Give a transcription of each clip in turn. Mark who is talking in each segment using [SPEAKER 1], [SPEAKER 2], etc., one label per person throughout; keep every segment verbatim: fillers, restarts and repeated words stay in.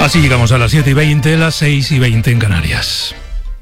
[SPEAKER 1] Así llegamos a las siete y veinte, las seis y veinte en Canarias.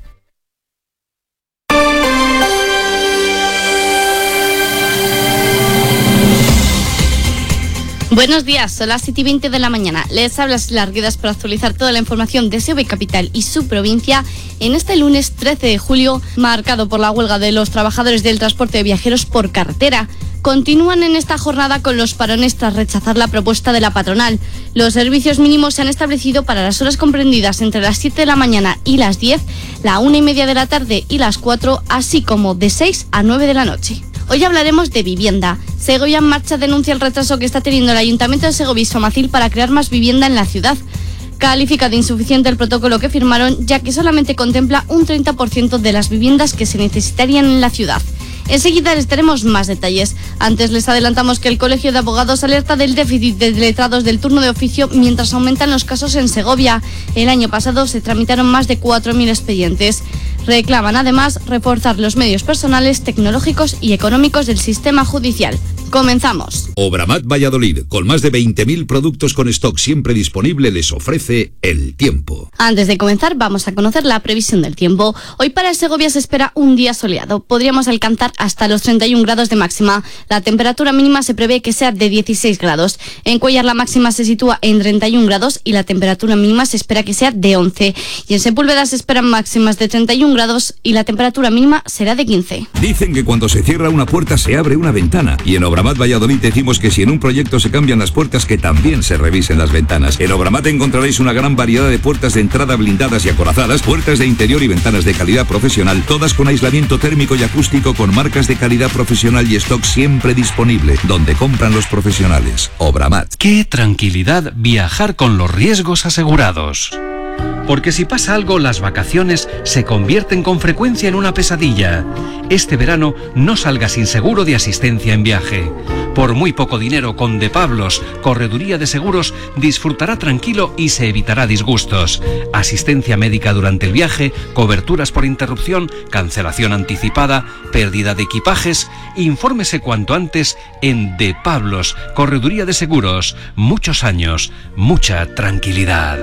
[SPEAKER 2] Buenos días, son las siete y veinte de la mañana. Les habla Larguedas para actualizar toda la información de Segovia Capital y su provincia en este lunes trece de julio, marcado por la huelga de los trabajadores del transporte de viajeros por carretera. Continúan en esta jornada con los parones tras rechazar la propuesta de la patronal. Los servicios mínimos se han establecido para las horas comprendidas entre las siete de la mañana y las diez, la una y media de la tarde y las cuatro, así como de seis a nueve de la noche. Hoy hablaremos de vivienda. Segovia en Marcha denuncia el retraso que está teniendo el Ayuntamiento de Segovia y Somacil para crear más vivienda en la ciudad. Califica de insuficiente el protocolo que firmaron, ya que solamente contempla un treinta por ciento de las viviendas que se necesitarían en la ciudad. Enseguida les daremos más detalles. Antes les adelantamos que el Colegio de Abogados alerta del déficit de letrados del turno de oficio mientras aumentan los casos en Segovia. El año pasado se tramitaron más de cuatro mil expedientes. Reclaman además reforzar los medios personales, tecnológicos y económicos del sistema judicial. Comenzamos.
[SPEAKER 3] Obramat Valladolid, con más de veinte mil productos con stock siempre disponible, les ofrece el tiempo.
[SPEAKER 2] Antes de comenzar, vamos a conocer la previsión del tiempo. Hoy para Segovia se espera un día soleado. Podríamos alcanzar hasta los treinta y un grados de máxima. La temperatura mínima se prevé que sea de dieciséis grados. En Cuéllar la máxima se sitúa en treinta y un grados y la temperatura mínima se espera que sea de once. Y en Sepúlveda se esperan máximas de treinta y un grados y la temperatura mínima será de quince.
[SPEAKER 3] Dicen que cuando se cierra una puerta se abre una ventana. Y en Obramat Valladolid decimos que si en un proyecto se cambian las puertas, que también se revisen las ventanas. En Obramat encontraréis una gran variedad de puertas de entrada blindadas y acorazadas, puertas de interior y ventanas de calidad profesional, todas con aislamiento térmico y acústico, con marcas de calidad profesional y stock siempre disponible, donde compran los profesionales. Obramat.
[SPEAKER 4] ¡Qué tranquilidad viajar con los riesgos asegurados! Porque si pasa algo, las vacaciones se convierten con frecuencia en una pesadilla. Este verano no salga sin seguro de asistencia en viaje. Por muy poco dinero, con De Pablos, Correduría de Seguros, disfrutará tranquilo y se evitará disgustos. Asistencia médica durante el viaje, coberturas por interrupción, cancelación anticipada, pérdida de equipajes. Infórmese cuanto antes en De Pablos, Correduría de Seguros. Muchos años, mucha tranquilidad.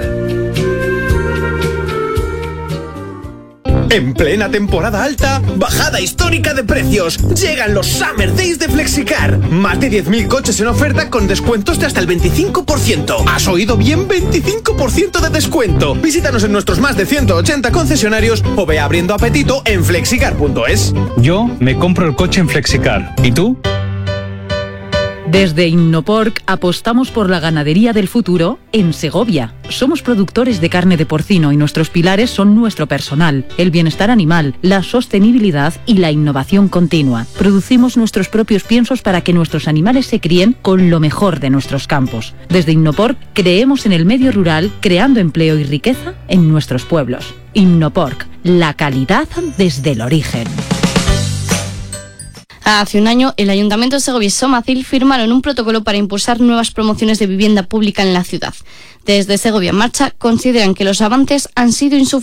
[SPEAKER 5] En plena temporada alta, bajada histórica de precios. Llegan los Summer Days de Flexicar. Más de diez mil coches en oferta con descuentos de hasta el veinticinco por ciento. ¿Has oído bien? veinticinco por ciento de descuento. Visítanos en nuestros más de ciento ochenta concesionarios o ve abriendo apetito en flexicar punto es.
[SPEAKER 6] Yo me compro el coche en Flexicar. ¿Y tú?
[SPEAKER 7] Desde Innoporc apostamos por la ganadería del futuro en Segovia. Somos productores de carne de porcino y nuestros pilares son nuestro personal, el bienestar animal, la sostenibilidad y la innovación continua. Producimos nuestros propios piensos para que nuestros animales se críen con lo mejor de nuestros campos. Desde Innoporc creemos en el medio rural, creando empleo y riqueza en nuestros pueblos. Innoporc, la calidad desde el origen.
[SPEAKER 2] Hace un año, el Ayuntamiento de Segovia y Somacil firmaron un protocolo para impulsar nuevas promociones de vivienda pública en la ciudad. Desde Segovia en Marcha consideran que los avances han sido insuficientes.